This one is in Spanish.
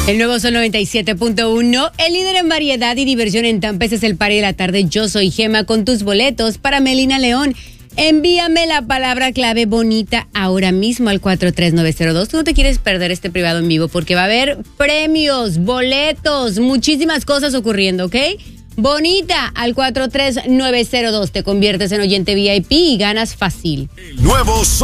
El nuevo Sol 97.1, el líder en variedad y diversión en Tampa. Este es el party de la tarde. Yo soy Gema con tus boletos para Melina León. Envíame la palabra clave bonita ahora mismo al 43902. Tú no te quieres perder este privado en vivo porque va a haber premios, boletos, muchísimas cosas ocurriendo, ¿ok? Bonita al 43902. Te conviertes en oyente VIP y ganas fácil. El nuevo Sol